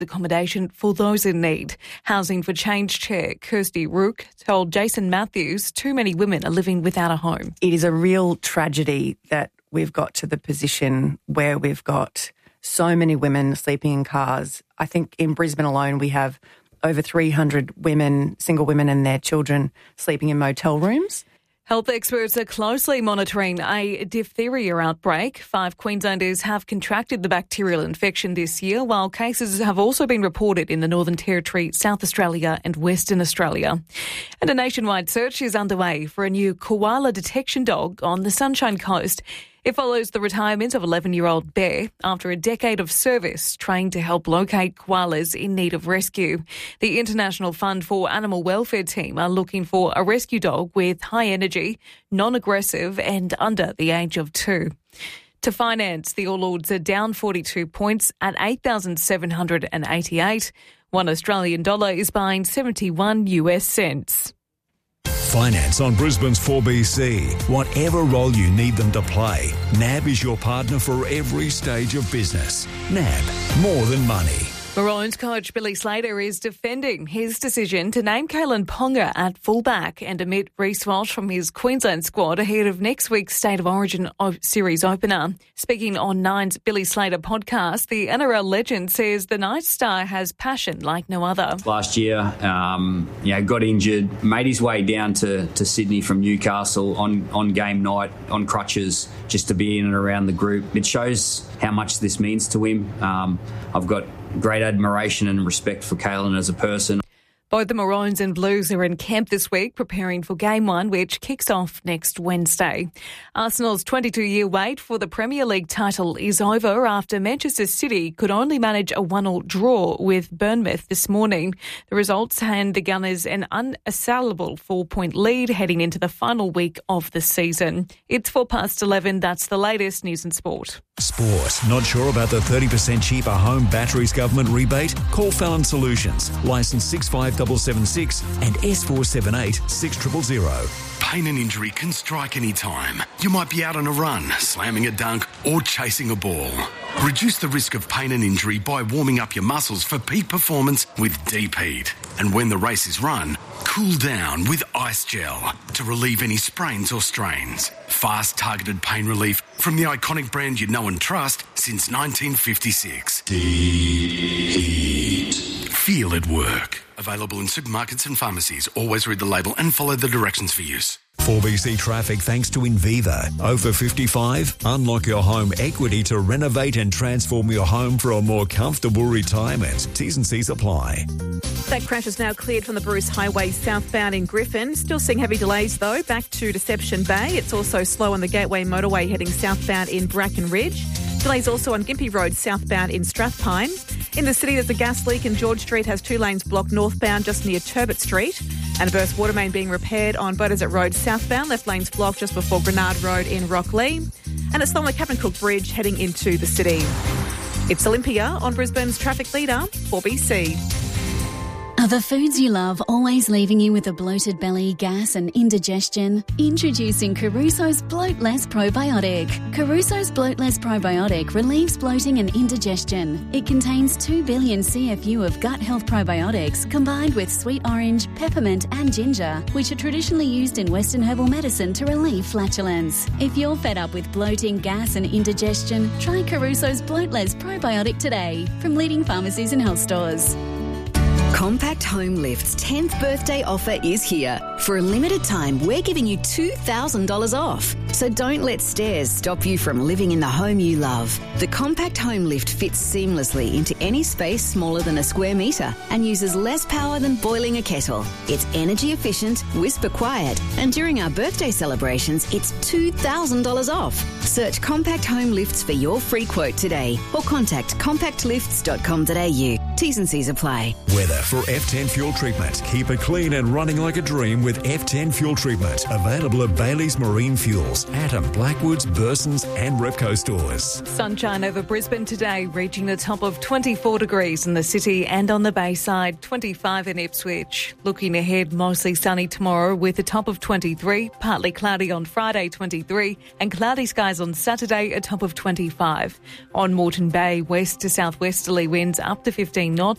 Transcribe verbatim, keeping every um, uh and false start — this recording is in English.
accommodation for those in need. Housing for Change Chair Kirsty Rook told Jason Matthews too many women are living without a home. It is a real tragedy that we've got to the position where we've got so many women sleeping in cars. I think in Brisbane alone we have over three hundred women, single women and their children sleeping in motel rooms. Health experts are closely monitoring a diphtheria outbreak. Five Queenslanders have contracted the bacterial infection this year, while cases have also been reported in the Northern Territory, South Australia and Western Australia. And a nationwide search is underway for a new koala detection dog on the Sunshine Coast. It follows the retirement of eleven-year-old Bear after a decade of service trained to help locate koalas in need of rescue. The International Fund for Animal Welfare team are looking for a rescue dog with high energy, non-aggressive and under the age of two. To finance, the All Ords are down forty-two points at eight thousand seven hundred eighty-eight. One Australian dollar is buying seventy-one US cents. Finance on Brisbane's four B C. Whatever role you need them to play, N A B is your partner for every stage of business. N A B, more than money. Maroons coach Billy Slater is defending his decision to name Kalen Ponga at fullback and omit Reece Walsh from his Queensland squad ahead of next week's State of Origin series opener. Speaking on Nine's Billy Slater podcast, the N R L legend says the Night Star has passion like no other. Last year, um, you know, got injured, made his way down to, to Sydney from Newcastle on, on game night, on crutches, just to be in and around the group. It shows how much this means to him. Um, I've got great admiration and respect for Kalen as a person. Both the Maroons and Blues are in camp this week preparing for Game one, which kicks off next Wednesday. Arsenal's twenty-two-year wait for the Premier League title is over after Manchester City could only manage a one-all draw with Bournemouth this morning. The results hand the Gunners an unassailable four-point lead heading into the final week of the season. It's four past eleven. That's the latest news and sport. Sport. Not sure about the thirty percent cheaper home batteries government rebate? Call Fallon Solutions. Licence six five seven seven six and S four seven eight six zero zero zero. Pain and injury can strike any time. You might be out on a run, slamming a dunk or chasing a ball. Reduce the risk of pain and injury by warming up your muscles for peak performance with Deep Heat. And when the race is run, cool down with Ice Gel to relieve any sprains or strains. Fast, targeted pain relief from the iconic brand you know and trust since nineteen fifty-six. Deep Heat. Feel it work. Available in supermarkets and pharmacies. Always read the label and follow the directions for use. four B C traffic thanks to Inviva. Over fifty-five? Unlock your home equity to renovate and transform your home for a more comfortable retirement. T's and C's apply. That crash is now cleared from the Bruce Highway southbound in Griffin. Still seeing heavy delays though, back to Deception Bay. It's also slow on the Gateway motorway heading southbound in Bracken Ridge. Delays also on Gympie Road southbound in Strathpine. In the city, there's a gas leak and George Street has two lanes blocked northbound just near Turbot Street. And a burst water main being repaired on Beaudesert Road southbound, left lanes blocked just before Grenard Road in Rocklea. And it's slow on the Captain Cook Bridge heading into the city. It's Olympia on Brisbane's traffic leader, four B C. Are the foods you love always leaving you with a bloated belly, gas and indigestion? Introducing Caruso's Bloatless Probiotic. Caruso's Bloatless Probiotic relieves bloating and indigestion. It contains two billion C F U of gut health probiotics combined with sweet orange, peppermint and ginger, which are traditionally used in Western herbal medicine to relieve flatulence. If you're fed up with bloating, gas and indigestion, try Caruso's Bloatless Probiotic today from leading pharmacies and health stores. Compact Home Lift's tenth birthday offer is here. For a limited time, we're giving you two thousand dollars off. So don't let stairs stop you from living in the home you love. The Compact Home Lift fits seamlessly into any space smaller than a square metre and uses less power than boiling a kettle. It's energy efficient, whisper quiet, and during our birthday celebrations, it's two thousand dollars off. Search Compact Home Lifts for your free quote today or contact compact lifts dot com dot a u. T's and C's apply. Weather for F ten Fuel Treatment. Keep it clean and running like a dream with F ten Fuel Treatment. Available at Bailey's Marine Fuels, Atom, Blackwoods, Bursons and Repco stores. Sunshine over Brisbane today, reaching the top of twenty-four degrees in the city and on the Bayside, twenty-five in Ipswich. Looking ahead, mostly sunny tomorrow with a top of twenty-three, partly cloudy on Friday, twenty-three, and cloudy skies on Saturday, a top of twenty-five. On Moreton Bay, west to southwesterly winds up to fifteen not